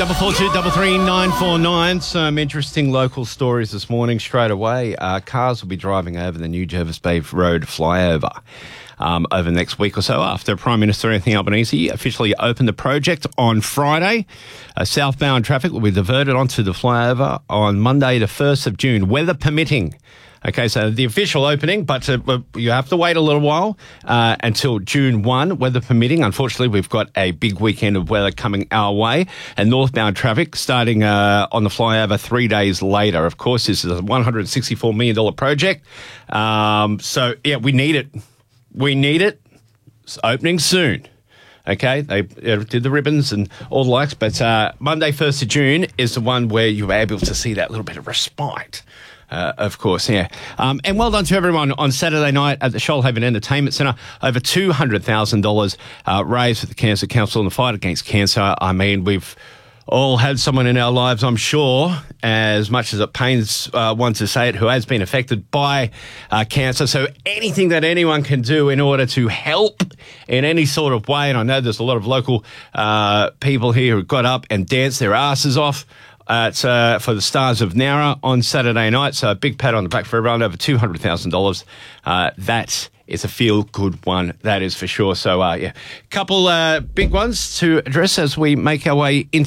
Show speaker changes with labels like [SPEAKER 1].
[SPEAKER 1] 442 Some interesting local stories this morning. Straight away, cars will be driving over the new Jervis Bay Road flyover over the next week or so after Prime Minister Anthony Albanese officially opened the project on Friday. Southbound traffic will be diverted onto the flyover on Monday, the 1st of June, weather permitting. Okay, so the official opening, but you have to wait a little while until June 1, weather permitting. Unfortunately, we've got a big weekend of weather coming our way, and northbound traffic starting on the flyover 3 days later. Of course, this is a $164 million project. So, yeah, we need it. We need it. It's opening soon. Okay, they did the ribbons and all the likes, but Monday, 1st of June is the one where you're able to see that little bit of respite. Of course, yeah. And well done to everyone on Saturday night at the Shoalhaven Entertainment Centre. Over $200,000 raised for the Cancer Council in the fight against cancer. I mean, we've all had someone in our lives, I'm sure, as much as it pains one to say it, who has been affected by cancer. So anything that anyone can do in order to help in any sort of way, and I know there's a lot of local people here who got up and danced their asses off for the Stars of Nowra on Saturday night. So a big pat on the back for everyone, over $200,000. That is a feel-good one, that is for sure. So, yeah, couple big ones to address as we make our way into